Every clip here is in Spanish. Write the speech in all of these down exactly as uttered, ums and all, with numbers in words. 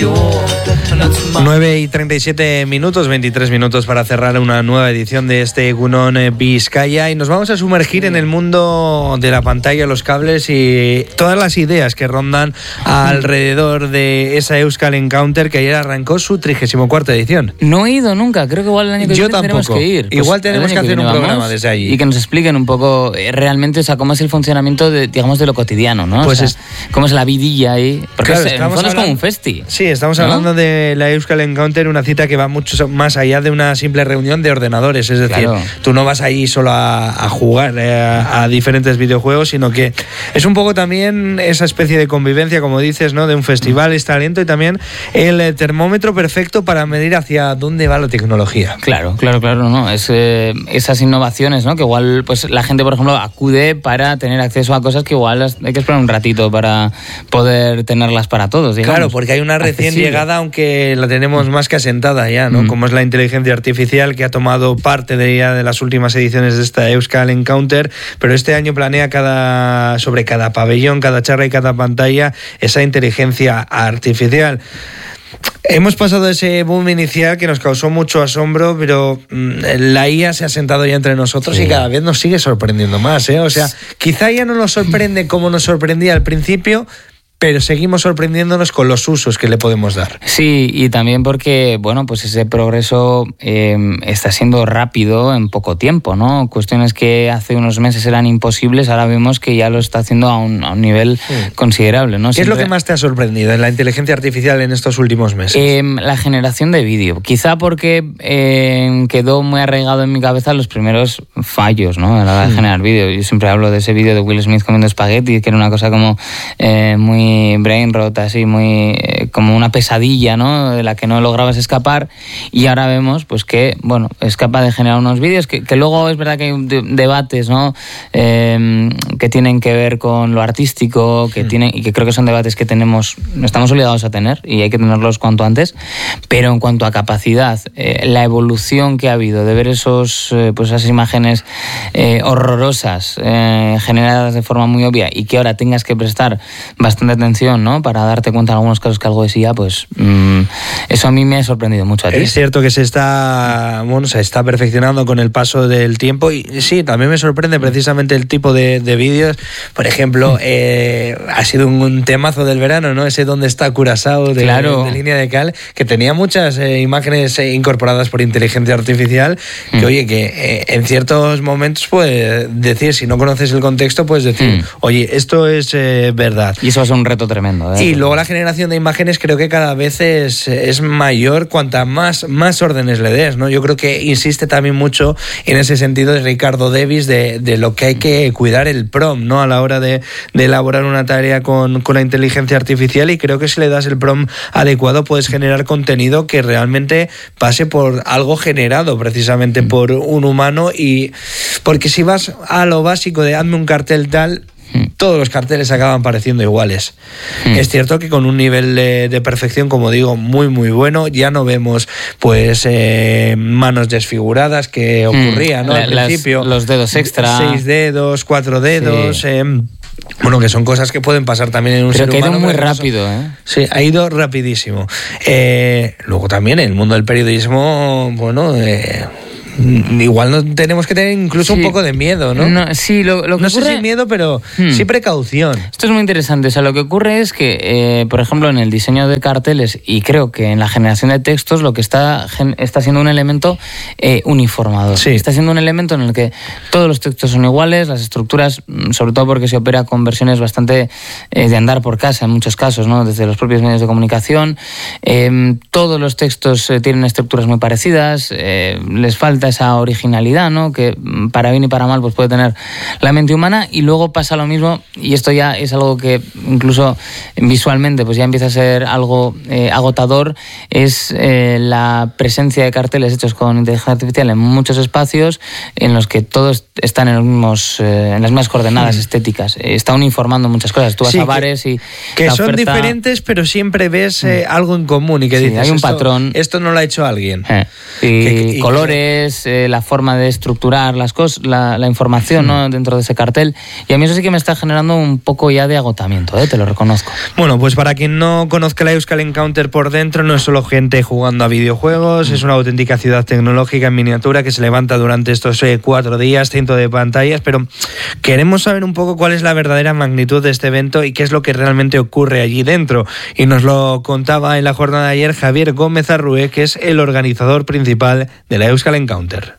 nueve y treinta y siete minutos, veintitrés minutos para cerrar una nueva edición de este Egunon Vizcaya, y nos vamos a sumergir en el mundo de la pantalla, los cables y todas las ideas que rondan alrededor de esa Euskal Encounter que ayer arrancó su trigésima cuarta edición. No he ido nunca, creo que igual el año que Yo viene tenemos tampoco. que ir. Pues igual tenemos que hacer un programa vamos, desde allí. Y que nos expliquen un poco eh, realmente, o sea, cómo es el funcionamiento de, digamos, de lo cotidiano, ¿no? Pues o sea, es... cómo es la vidilla ahí. Porque claro, es, en el fondo es como un festi. Sí, estamos ¿no? hablando de la Euskal Encounter, una cita que va mucho más allá de una simple reunión de ordenadores. Es decir, claro. tú no vas ahí solo a, a jugar eh, a, a diferentes videojuegos, sino que es un poco también esa especie de convivencia, como dices, ¿no? De un festival, es talento y también el termómetro perfecto para medir hacia dónde va la tecnología. Claro, claro, claro, no. Es eh, esas innovaciones, ¿no? Que igual, pues la gente, por ejemplo, acude para tener acceso a cosas que igual hay que esperar un ratito para poder tenerlas para todos, digamos. Claro, porque hay una recién accesible. llegada, aunque la tenemos más que asentada ya, ¿no? Mm. Como es la inteligencia artificial, que ha tomado parte de ya de las últimas ediciones de esta Euskal Encounter, pero este año planea cada sobre cada pabellón, cada charla y cada pantalla esa inteligencia artificial. Hemos pasado ese boom inicial que nos causó mucho asombro, pero mmm, la I A se ha sentado ya entre nosotros sí. y cada vez nos sigue sorprendiendo más, ¿eh? O sea, quizá ya no nos sorprende como nos sorprendía al principio, pero seguimos sorprendiéndonos con los usos que le podemos dar. Sí, y también porque, bueno, pues ese progreso eh, está siendo rápido en poco tiempo, ¿no? Cuestiones que hace unos meses eran imposibles, ahora vemos que ya lo está haciendo a un, a un nivel sí. considerable, ¿no? ¿Qué Siempre... es lo que más te ha sorprendido en la inteligencia artificial en estos últimos meses? Eh, la generación de vídeo. Quizá porque eh, quedó muy arraigado en mi cabeza los primeros fallos, ¿no? A la hora de generar vídeo. Yo siempre hablo de ese vídeo de Will Smith comiendo espagueti, que era una cosa como eh, muy brain rot, así muy eh, como una pesadilla, ¿no? De la que no lograbas escapar, y ahora vemos pues que, bueno, es capaz de generar unos vídeos que, que luego es verdad que hay de, debates, ¿no? Eh, que tienen que ver con lo artístico, que mm. tienen, y que creo que son debates que tenemos, estamos obligados a tener y hay que tenerlos cuanto antes, pero en cuanto a capacidad, eh, la evolución que ha habido de ver esos eh, pues esas imágenes eh, horrorosas eh, generadas de forma muy obvia y que ahora tengas que prestar bastante atención, ¿no? Para darte cuenta en algunos casos que algo decía, pues mmm, eso a mí me ha sorprendido mucho. A ti. Es cierto que se está, bueno, se está perfeccionando con el paso del tiempo, y sí, también me sorprende precisamente el tipo de, de vídeos. Por ejemplo, eh, ha sido un, un temazo del verano, ¿no? Ese Donde está Curazao de, claro. de Línea de Cal, que tenía muchas eh, imágenes eh, incorporadas por inteligencia artificial, que mm. oye, que eh, en ciertos momentos puedes decir, si no conoces el contexto, puedes decir, mm. oye, esto es eh, verdad. Y eso es un reto tremendo, ¿eh? Y luego la generación de imágenes creo que cada vez es, es mayor cuanta más, más órdenes le des, ¿no? Yo creo que insiste también mucho en ese sentido de Ricardo Davis de, de lo que hay que cuidar el prompt, ¿no? A la hora de, de elaborar una tarea con, con la inteligencia artificial, y creo que si le das el prompt adecuado puedes generar contenido que realmente pase por algo generado precisamente por un humano, y porque si vas a lo básico de hazme un cartel tal, todos los carteles acaban pareciendo iguales. Mm. Es cierto que con un nivel de, de perfección, como digo, muy muy bueno. Ya no vemos pues eh, manos desfiguradas que ocurría, mm. ¿no? Al Las, principio. Los dedos extra. Seis dedos, cuatro dedos. Sí. Eh, bueno, que son cosas que pueden pasar también en un pero ser que humano. Pero que ha ido muy rápido, ¿eh? Sí, ha ido rapidísimo. Eh, luego también en el mundo del periodismo, bueno... Eh, igual no tenemos que tener incluso sí. un poco de miedo, ¿no? no sí, lo, lo que no ocurre... sé si miedo, pero hmm. sí precaución. Esto es muy interesante. O sea, lo que ocurre es que, eh, por ejemplo, en el diseño de carteles, y creo que en la generación de textos, lo que está, está siendo un elemento eh, uniformador. Sí. Está siendo un elemento en el que todos los textos son iguales, las estructuras, sobre todo porque se opera con versiones bastante eh, de andar por casa en muchos casos, ¿no? Desde los propios medios de comunicación. Eh, todos los textos eh, tienen estructuras muy parecidas, eh, les falta esa originalidad, ¿no? Que para bien y para mal pues puede tener la mente humana. Y luego pasa lo mismo, y esto ya es algo que incluso visualmente pues ya empieza a ser algo eh, agotador, es eh, la presencia de carteles hechos con inteligencia artificial en muchos espacios en los que todos están en los mismos eh, en las mismas coordenadas mm. estéticas. Eh, está uniformando muchas cosas. Tú vas sí, a bares y que la son oferta... diferentes, pero siempre ves eh, algo en común, y que sí, dices, hay un esto, patrón. Esto no lo ha hecho alguien. Eh. Y, que, y colores es eh, la forma de estructurar las cosas, la, la información, ¿no? Dentro de ese cartel. Y a mí eso sí que me está generando un poco ya de agotamiento, ¿eh? Te lo reconozco. Bueno, pues para quien no conozca la Euskal Encounter por dentro, no es solo gente jugando a videojuegos, es una auténtica ciudad tecnológica en miniatura que se levanta durante estos eh, cuatro días, cientos de pantallas, pero queremos saber un poco cuál es la verdadera magnitud de este evento y qué es lo que realmente ocurre allí dentro. Y nos lo contaba en la jornada de ayer Javier Gómez Arrué, que es el organizador principal de la Euskal Encounter.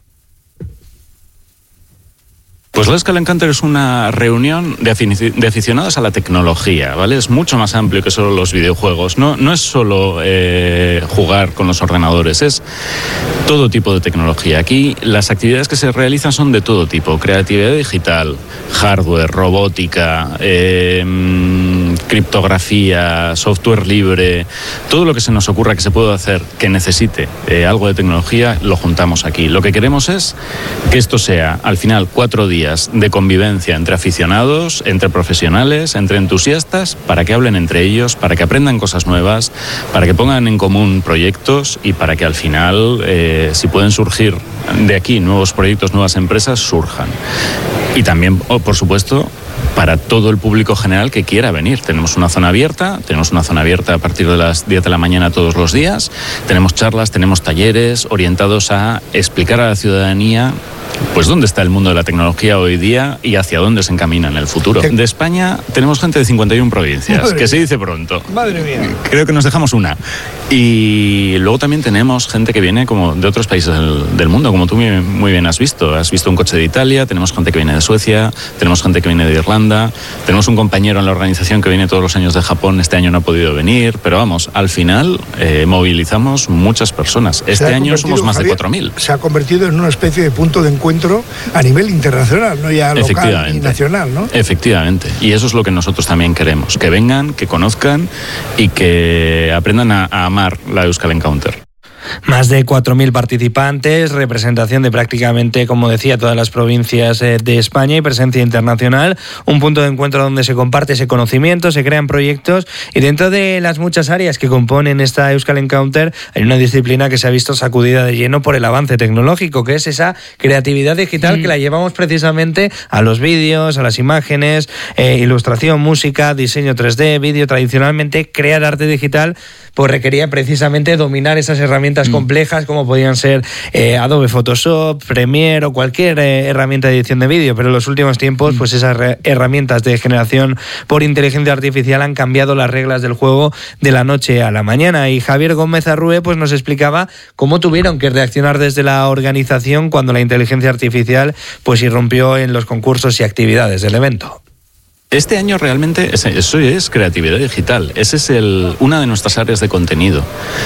Pues la Euskal Encounter es una reunión de, afici- de aficionados a la tecnología, ¿vale? Es mucho más amplio que solo los videojuegos. No, no es solo eh, jugar con los ordenadores, es todo tipo de tecnología. Aquí las actividades que se realizan son de todo tipo: creatividad digital, hardware, robótica, eh, criptografía, software libre, todo lo que se nos ocurra que se pueda hacer que necesite eh, algo de tecnología, lo juntamos aquí. Lo que queremos es que esto sea, al final, cuatro días de convivencia entre aficionados, entre profesionales, entre entusiastas, para que hablen entre ellos, para que aprendan cosas nuevas, para que pongan en común proyectos y para que al final, eh, si pueden surgir de aquí nuevos proyectos, nuevas empresas, surjan. Y también, por supuesto, para todo el público general que quiera venir. Tenemos una zona abierta, tenemos una zona abierta a partir de las diez de la mañana todos los días, tenemos charlas, tenemos talleres orientados a explicar a la ciudadanía pues dónde está el mundo de la tecnología hoy día y hacia dónde se encamina en el futuro. De España tenemos gente de cincuenta y una provincias, Madre que se dice pronto. Madre mía. Creo que nos dejamos una. Y luego también tenemos gente que viene como de otros países del, del mundo, como tú muy, muy bien has visto. Has visto un coche de Italia, tenemos gente que viene de Suecia, tenemos gente que viene de Irlanda, tenemos un compañero en la organización que viene todos los años de Japón, este año no ha podido venir, pero vamos, al final eh, movilizamos muchas personas. Este año somos más de cuatro mil. Se ha convertido en una especie de punto de encuentro a nivel internacional, no ya local y nacional, ¿no? Efectivamente, y eso es lo que nosotros también queremos, que vengan, que conozcan y que aprendan a, a amar la Euskal Encounter. Más de cuatro mil participantes, representación de prácticamente, como decía, todas las provincias de España y presencia internacional, un punto de encuentro donde se comparte ese conocimiento, se crean proyectos y dentro de las muchas áreas que componen esta Euskal Encounter hay una disciplina que se ha visto sacudida de lleno por el avance tecnológico, que es esa creatividad digital mm. que la llevamos precisamente a los vídeos, a las imágenes, eh, ilustración, música, diseño tres D, vídeo. Tradicionalmente, crear arte digital pues requería precisamente dominar esas herramientas mm. complejas como podían ser eh, Adobe Photoshop, Premiere o cualquier eh, herramienta de edición de vídeo, pero en los últimos tiempos mm. pues esas re- herramientas de generación por inteligencia artificial han cambiado las reglas del juego de la noche a la mañana. Y Javier Gómez Arrué pues nos explicaba cómo tuvieron que reaccionar desde la organización cuando la inteligencia artificial pues irrumpió en los concursos y actividades del evento. Este año realmente eso es creatividad digital. Esa es el, una de nuestras áreas de contenido.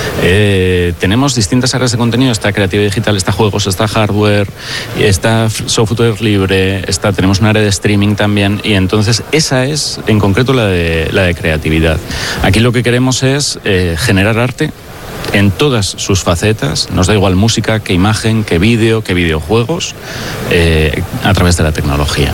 Eh, tenemos distintas áreas de contenido. Está creatividad digital, está juegos, está hardware, está software libre, está, tenemos un área de streaming también. Y entonces esa es en concreto la de, la de creatividad. Aquí lo que queremos es eh, generar arte en todas sus facetas, nos da igual música, que imagen, que vídeo, que videojuegos, eh, a través de la tecnología.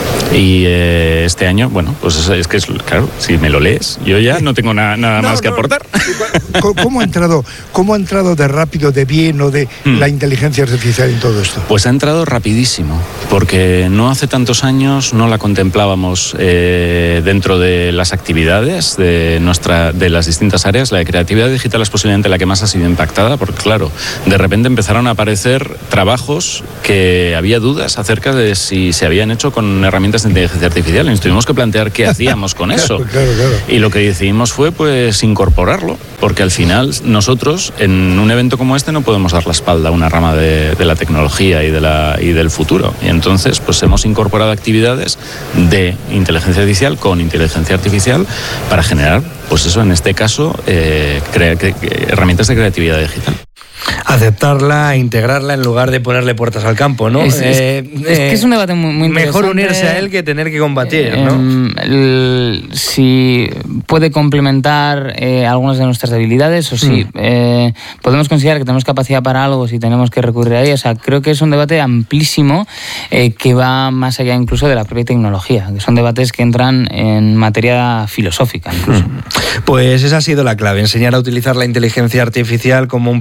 Y eh, este año, bueno, pues es, es que es, claro, si me lo lees, yo ya no tengo na, nada no, más no, que aportar. ¿Cómo ha entrado, cómo ha entrado de rápido, de bien o de hmm. la inteligencia artificial en todo esto? Pues ha entrado rapidísimo, porque no hace tantos años no la contemplábamos eh, dentro de las actividades de, nuestra, de las distintas áreas. La de creatividad digital es posiblemente la que más ha sido impactada, porque claro, de repente empezaron a aparecer trabajos que había dudas acerca de si se habían hecho con herramientas de inteligencia artificial y nos tuvimos que plantear qué hacíamos con eso. Claro, claro, claro. Y lo que decidimos fue pues incorporarlo, porque al final nosotros en un evento como este no podemos dar la espalda a una rama de, de la tecnología y, de la, y del futuro. Y entonces pues hemos incorporado actividades de inteligencia artificial con inteligencia artificial para generar, pues eso en este caso, eh, crea, que, que, herramientas de creatividad digital. Aceptarla, integrarla en lugar de ponerle puertas al campo, ¿no? Es, eh, es, es que es un debate muy, muy interesante. Mejor unirse a él que tener que combatir, eh, ¿no? El, si puede complementar eh, algunas de nuestras debilidades o si mm. eh, podemos considerar que tenemos capacidad para algo si tenemos que recurrir a ella. O sea, creo que es un debate amplísimo eh, que va más allá incluso de la propia tecnología, que son debates que entran en materia filosófica incluso. Mm. Pues esa ha sido la clave, enseñar a utilizar la inteligencia artificial como un pincel más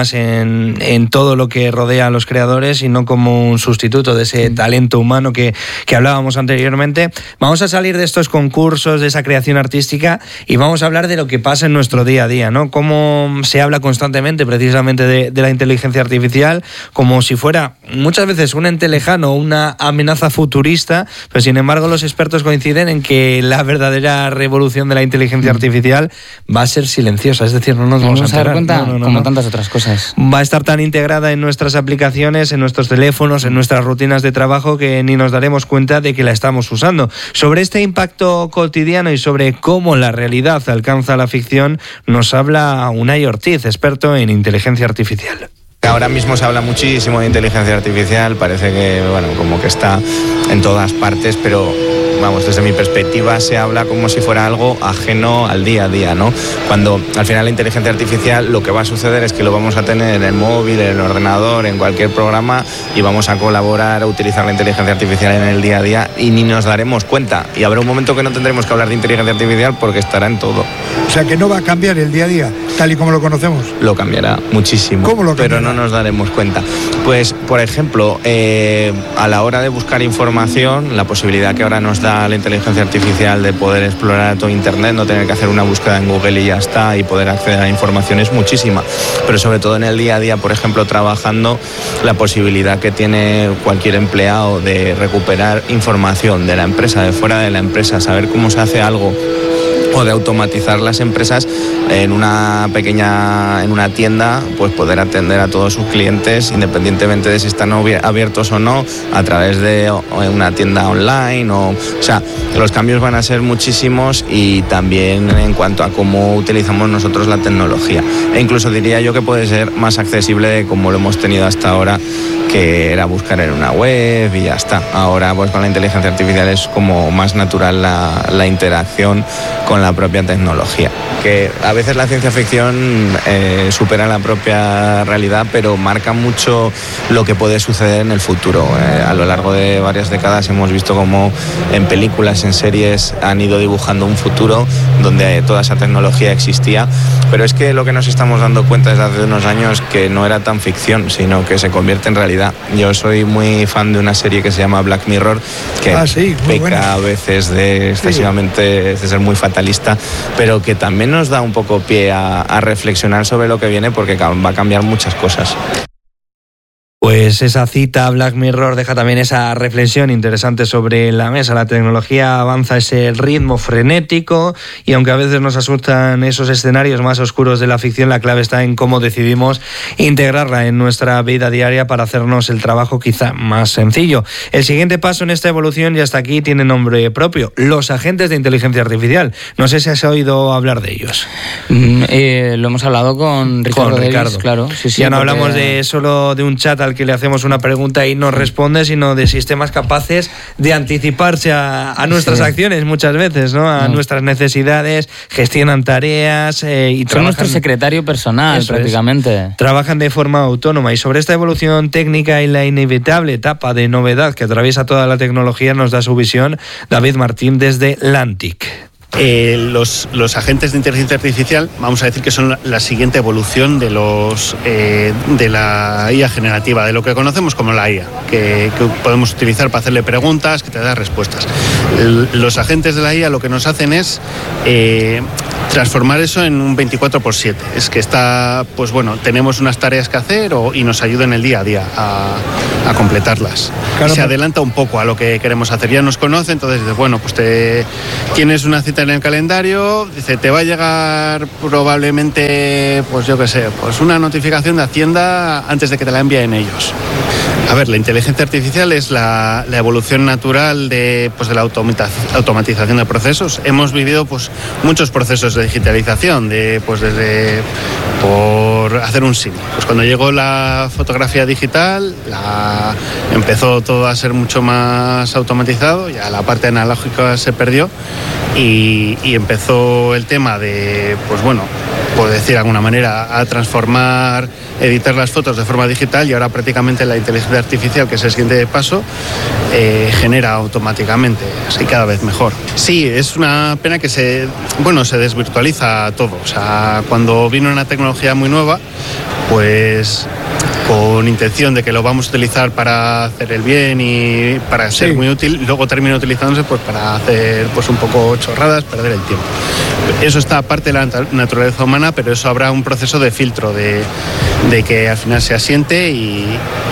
más en, en todo lo que rodea a los creadores y no como un sustituto de ese talento humano que, que hablábamos anteriormente. Vamos a salir de estos concursos, de esa creación artística, y vamos a hablar de lo que pasa en nuestro día a día, ¿no? Cómo se habla constantemente precisamente de, de la inteligencia artificial como si fuera muchas veces un ente lejano, una amenaza futurista, pero sin embargo los expertos coinciden en que la verdadera revolución de la inteligencia artificial va a ser silenciosa, es decir, no nos vamos, vamos a, a dar cuenta, no, no, no, como no. tantas otras cosas. Va a estar tan integrada en nuestras aplicaciones, en nuestros teléfonos, en nuestras rutinas de trabajo, que ni nos daremos cuenta de que la estamos usando. Sobre este impacto cotidiano y sobre cómo la realidad alcanza la ficción, nos habla Unai Ortiz, experto en inteligencia artificial. Ahora mismo se habla muchísimo de inteligencia artificial, parece que, bueno, como que está en todas partes, pero vamos, desde mi perspectiva se habla como si fuera algo ajeno al día a día, ¿no? Cuando al final la inteligencia artificial lo que va a suceder es que lo vamos a tener en el móvil, en el ordenador, en cualquier programa, y vamos a colaborar, a utilizar la inteligencia artificial en el día a día y ni nos daremos cuenta. Y habrá un momento que no tendremos que hablar de inteligencia artificial porque estará en todo. O sea que no va a cambiar el día a día, tal y como lo conocemos. Lo cambiará muchísimo. ¿Cómo lo cambiará? Pero no nos daremos cuenta. Pues, por ejemplo, eh, a la hora de buscar información, la posibilidad que ahora nos da la inteligencia artificial de poder explorar todo Internet, no tener que hacer una búsqueda en Google y ya está, y poder acceder a la información es muchísima. Pero sobre todo en el día a día, por ejemplo, trabajando, la posibilidad que tiene cualquier empleado de recuperar información de la empresa, de fuera de la empresa, saber cómo se hace algo, o de automatizar las empresas en una pequeña, en una tienda, pues poder atender a todos sus clientes independientemente de si están abiertos o no, a través de una tienda online. O, o sea, los cambios van a ser muchísimos, y también en cuanto a cómo utilizamos nosotros la tecnología. E incluso diría yo que puede ser más accesible de como lo hemos tenido hasta ahora, que era buscar en una web y ya está. Ahora pues con la inteligencia artificial es como más natural la, la interacción con la propia tecnología. Que a veces la ciencia ficción eh, supera la propia realidad, pero marca mucho lo que puede suceder en el futuro. Eh, a lo largo de varias décadas hemos visto cómo en películas, en series, han ido dibujando un futuro donde toda esa tecnología existía, pero es que lo que nos estamos dando cuenta desde hace unos años que no era tan ficción, sino que se convierte en realidad. Yo soy muy fan de una serie que se llama Black Mirror, que ah, sí, peca buena. a veces de excesivamente de ser muy fatalista, pero que también nos da un poco pie a, a reflexionar sobre lo que viene, porque va a cambiar muchas cosas. Pues esa cita Black Mirror deja también esa reflexión interesante sobre la mesa. La tecnología avanza a ese ritmo frenético, y aunque a veces nos asustan esos escenarios más oscuros de la ficción, la clave está en cómo decidimos integrarla en nuestra vida diaria para hacernos el trabajo quizá más sencillo. El siguiente paso en esta evolución, y hasta aquí, tiene nombre propio: los agentes de inteligencia artificial. No sé si has oído hablar de ellos. Mm, eh, lo hemos hablado con Ricardo. Con Davis, Ricardo. Claro. Sí, sí, ya no porque... hablamos de solo de un chat al que le hacemos una pregunta y nos responde, sino de sistemas capaces de anticiparse a, a nuestras sí. acciones muchas veces, ¿no? A no. nuestras necesidades, gestionan tareas eh, y son trabajan... nuestro secretario personal. Eso prácticamente. Es. Trabajan de forma autónoma, y sobre esta evolución técnica y la inevitable etapa de novedad que atraviesa toda la tecnología nos da su visión David Martín desde Lantic. Eh, los, los agentes de inteligencia artificial, vamos a decir que son la, la siguiente evolución de los eh, de la I A generativa, de lo que conocemos como la I A, que, que podemos utilizar para hacerle preguntas, que te da respuestas. El, los agentes de la I A lo que nos hacen es eh, transformar eso en un veinticuatro por siete. Es que está, pues bueno, tenemos unas tareas que hacer o, y nos ayuda en el día a día a, a completarlas. Claro, y se adelanta un poco a lo que queremos hacer. Ya nos conoce, entonces dice, bueno, pues te tienes una cita en el calendario, dice, te va a llegar probablemente, pues yo qué sé, pues una notificación de Hacienda antes de que te la envíen ellos. A ver, la inteligencia artificial es la, la evolución natural de, pues, de la automatización de procesos. Hemos vivido pues muchos procesos de digitalización, de, pues desde por hacer un símil. Pues cuando llegó la fotografía digital, la, empezó todo a ser mucho más automatizado, ya la parte analógica se perdió y, y empezó el tema de, pues bueno, por decir de alguna manera, a transformar, editar las fotos de forma digital, y ahora prácticamente la inteligencia artificial, que es el siguiente paso, eh, genera automáticamente, así cada vez mejor. Sí, es una pena que se, bueno, se desvirtualiza todo. O sea, cuando vino una tecnología muy nueva, pues con intención de que lo vamos a utilizar para hacer el bien y para ser sí. muy útil, luego termina utilizándose pues para hacer pues un poco chorradas, perder el tiempo. Eso está aparte de la naturaleza humana, pero eso habrá un proceso de filtro, de, de que al final se asiente y,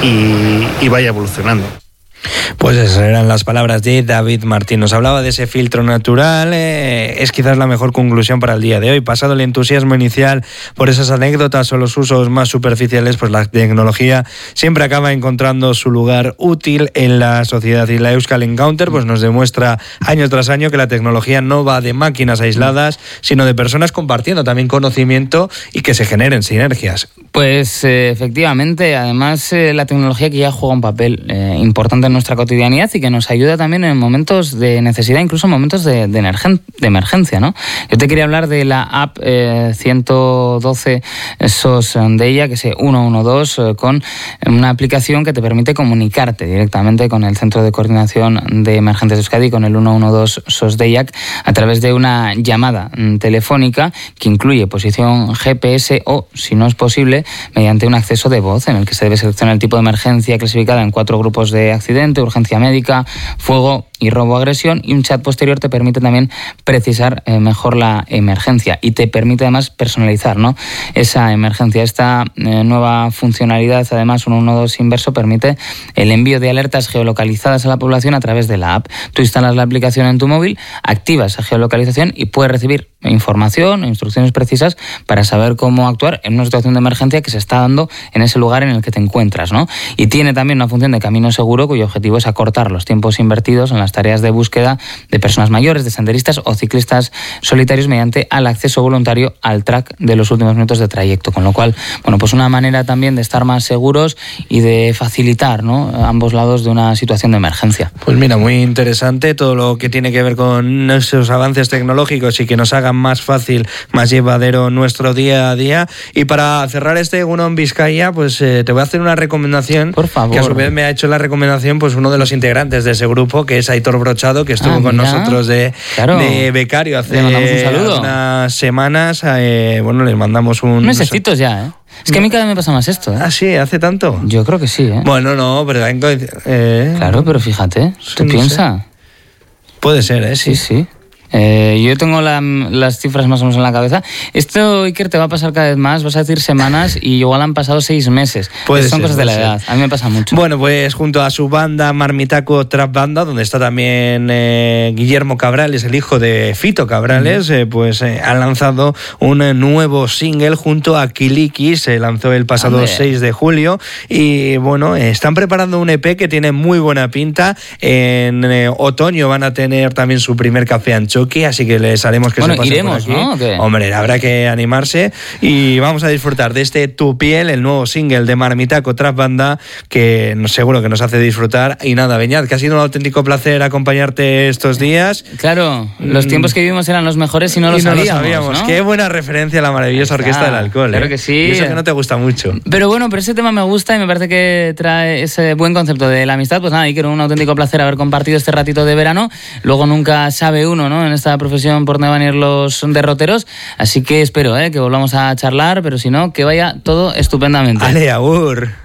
y, y vaya evolucionando. Pues esas eran las palabras de David Martín. Nos hablaba de ese filtro natural, eh, es quizás la mejor conclusión para el día de hoy. Pasado el entusiasmo inicial por esas anécdotas o los usos más superficiales, pues la tecnología siempre acaba encontrando su lugar útil en la sociedad. Y la Euskal Encounter pues nos demuestra año tras año que la tecnología no va de máquinas aisladas, sino de personas compartiendo también conocimiento y que se generen sinergias. Pues eh, efectivamente, además eh, la tecnología que ya juega un papel eh, importante en nuestra cotidianidad y que nos ayuda también en momentos de necesidad, incluso en momentos de, de, emergen, de emergencia, ¿no? Yo te quería hablar de la app eh, ciento doce S O S de ella, que es ciento doce, eh, con una aplicación que te permite comunicarte directamente con el Centro de Coordinación de Emergencias de Euskadi, con el ciento doce S O S de I A C, a través de una llamada telefónica que incluye posición G P S o, si no es posible, mediante un acceso de voz en el que se debe seleccionar el tipo de emergencia clasificada en cuatro grupos de accidente, urgencia médica, fuego y robo-agresión, y un chat posterior te permite también precisar eh, mejor la emergencia y te permite además personalizar, ¿no?, esa emergencia. Esta eh, nueva funcionalidad, además, ciento doce inverso, permite el envío de alertas geolocalizadas a la población a través de la app. Tú instalas la aplicación en tu móvil, activas esa geolocalización y puedes recibir información e instrucciones precisas para saber cómo actuar en una situación de emergencia que se está dando en ese lugar en el que te encuentras, ¿no? Y tiene también una función de camino seguro, cuyo objetivo es acortar los tiempos invertidos en las tareas de búsqueda de personas mayores, de senderistas o ciclistas solitarios mediante el acceso voluntario al track de los últimos minutos de trayecto. Con lo cual, bueno, pues una manera también de estar más seguros y de facilitar, ¿no?, ambos lados de una situación de emergencia. Pues mira, muy interesante todo lo que tiene que ver con esos avances tecnológicos y que nos hagan más fácil, más llevadero nuestro día a día. Y para cerrar este Egunon Vizcaya, pues eh, te voy a hacer una recomendación. Por favor. Que a su vez me ha hecho la recomendación pues uno de los integrantes de ese grupo, que es Aitor Brochado, que estuvo ah, con nosotros de, claro. de becario hace un unas semanas. Eh, bueno, les mandamos un... Mesecitos ya, ¿eh? Es que a mí cada vez me pasa más esto, ¿eh? Ah, sí, ¿hace tanto? Yo creo que sí, ¿eh? Bueno, no, pero... Eh, claro, pero fíjate, tú no piensas. Sé. Puede ser, ¿eh? Sí, sí. sí. Eh, yo tengo la, las cifras más o menos en la cabeza. Esto, Iker, te va a pasar cada vez más. Vas a decir semanas y igual han pasado seis meses. Puede Son ser, cosas de la edad. A mí me pasa mucho. Bueno, pues junto a su banda Marmitaco Trap Banda, donde está también eh, Guillermo Cabrales, el hijo de Fito Cabrales, mm. eh, pues eh, han lanzado un nuevo single junto a Kiliki. Se lanzó el pasado André. seis de julio. Y bueno, eh, están preparando un E P que tiene muy buena pinta. En eh, otoño van a tener también su primer café ancho. Así que les haremos que bueno, se pasen iremos, por aquí. ¿no? ¿Qué? Hombre, habrá que animarse y vamos a disfrutar de este Tu Piel, el nuevo single de Marmitaco Trap Banda, que seguro que nos hace disfrutar. Y nada, Beñat, que ha sido un auténtico placer acompañarte estos días. Claro, los tiempos que vivimos eran los mejores y no lo y no sabíamos, lo sabíamos. ¿no? Qué buena referencia a la maravillosa Orquesta del Alcohol. Claro ¿eh? que sí. Y eso que no te gusta mucho. Pero bueno, pero ese tema me gusta y me parece que trae ese buen concepto de la amistad. Pues nada, y que era un auténtico placer haber compartido este ratito de verano. Luego nunca sabe uno, ¿no?, en esta profesión por dónde van a ir los derroteros. Así que espero ¿eh? que volvamos a charlar, pero si no, que vaya todo estupendamente. Ale, agur.